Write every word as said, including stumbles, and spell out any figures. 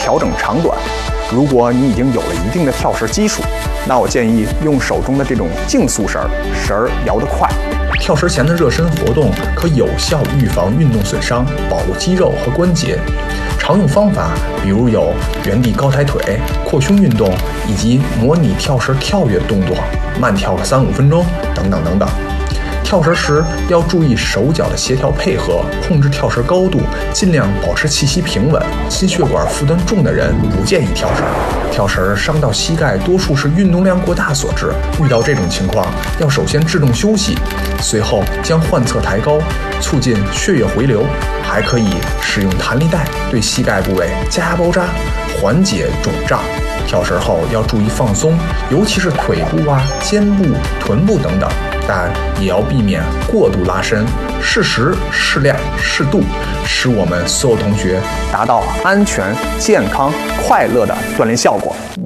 调整长短。如果你已经有了一定的跳绳基础，那我建议用手中的这种竞速绳，绳儿摇得快。 跳绳前的热身活动可有效预防运动损伤，保护肌肉和关节。常用方法比如有原地高抬腿、扩胸运动，以及模拟跳绳跳跃动作，慢跳个三五分钟等等等等。跳绳时要注意手脚的协调配合，控制跳绳高度，尽量保持气息平稳。心血管负担重的人不建议跳绳。跳绳伤到膝盖，多数是运动量过大所致。遇到这种情况，要首先制动休息，随后将患侧抬高，促进血液回流。还可以使用弹力带对膝盖部位加包扎，缓解肿胀。跳绳后要注意放松，尤其是腿部啊、肩部、臀部等等，但也要避免过度拉伸，适时、适量、适度，使我们所有同学达到安全、健康、快乐的锻炼效果。